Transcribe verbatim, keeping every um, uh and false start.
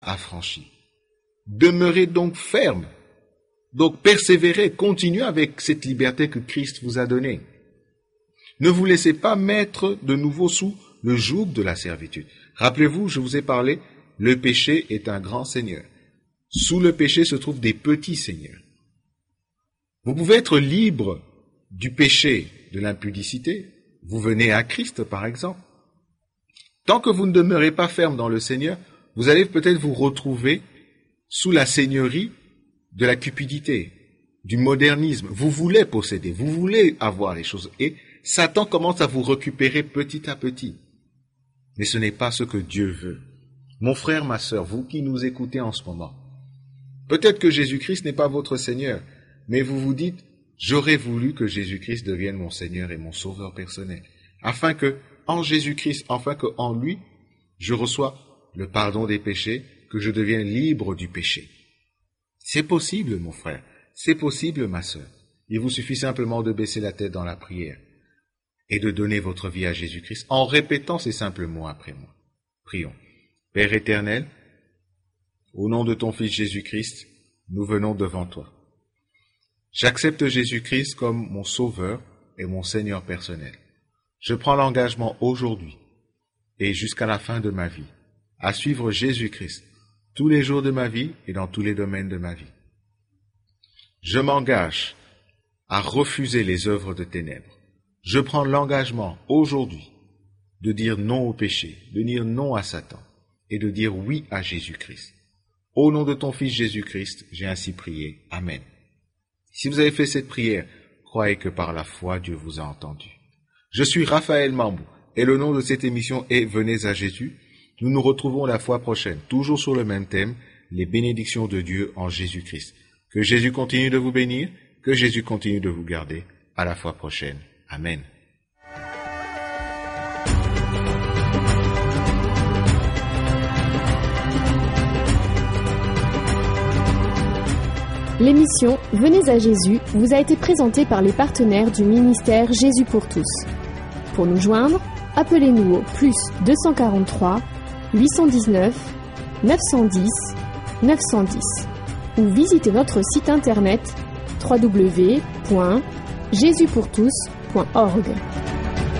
affranchi. Demeurez donc ferme. Donc persévérez, continuez avec cette liberté que Christ vous a donnée. Ne vous laissez pas mettre de nouveau sous le joug de la servitude. Rappelez-vous, je vous ai parlé, le péché est un grand seigneur. Sous le péché se trouvent des petits seigneurs. Vous pouvez être libre du péché, de l'impudicité. Vous venez à Christ, par exemple. Tant que vous ne demeurez pas ferme dans le Seigneur, vous allez peut-être vous retrouver sous la seigneurie de la cupidité, du modernisme. Vous voulez posséder, vous voulez avoir les choses. Et Satan commence à vous récupérer petit à petit. Mais ce n'est pas ce que Dieu veut. Mon frère, ma sœur, vous qui nous écoutez en ce moment, peut-être que Jésus-Christ n'est pas votre Seigneur, mais vous vous dites, j'aurais voulu que Jésus-Christ devienne mon Seigneur et mon Sauveur personnel, afin que, en Jésus-Christ, afin que, en lui, je reçois le pardon des péchés, que je devienne libre du péché. C'est possible, mon frère, c'est possible, ma sœur. Il vous suffit simplement de baisser la tête dans la prière et de donner votre vie à Jésus-Christ en répétant ces simples mots après moi. Prions. Père éternel, au nom de ton Fils Jésus-Christ, nous venons devant toi. J'accepte Jésus-Christ comme mon Sauveur et mon Seigneur personnel. Je prends l'engagement aujourd'hui et jusqu'à la fin de ma vie à suivre Jésus-Christ tous les jours de ma vie et dans tous les domaines de ma vie. Je m'engage à refuser les œuvres de ténèbres. Je prends l'engagement aujourd'hui de dire non au péché, de dire non à Satan et de dire oui à Jésus-Christ. Au nom de ton Fils Jésus-Christ, j'ai ainsi prié. Amen. Si vous avez fait cette prière, croyez que par la foi, Dieu vous a entendu. Je suis Raphaël Mambou et le nom de cette émission est Venez à Jésus. Nous nous retrouvons la fois prochaine, toujours sur le même thème, les bénédictions de Dieu en Jésus-Christ. Que Jésus continue de vous bénir, que Jésus continue de vous garder. À la fois prochaine. Amen. L'émission Venez à Jésus vous a été présentée par les partenaires du ministère Jésus pour tous. Pour nous joindre, appelez-nous au plus deux cent quarante-trois, huit cent dix-neuf, neuf cent dix, neuf cent dix ou visitez notre site internet w w w point jésus pour tous point org.